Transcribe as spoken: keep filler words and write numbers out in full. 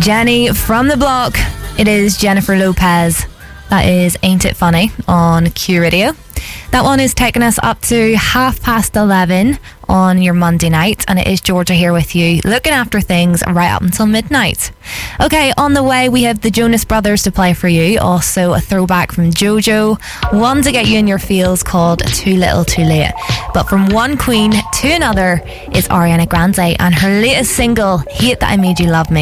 Jenny from the block. It is Jennifer Lopez. That is Ain't It Funny on Q Radio. That one is taking us up to half past eleven on your Monday night, and it is Georgia here with you, looking after things right up until midnight. Okay, on the way we have the Jonas Brothers to play for you, also a throwback from JoJo, one to get you in your feels called Too Little Too Late. But from one queen to another is Ariana Grande and her latest single, Hate That I Made You Love Me.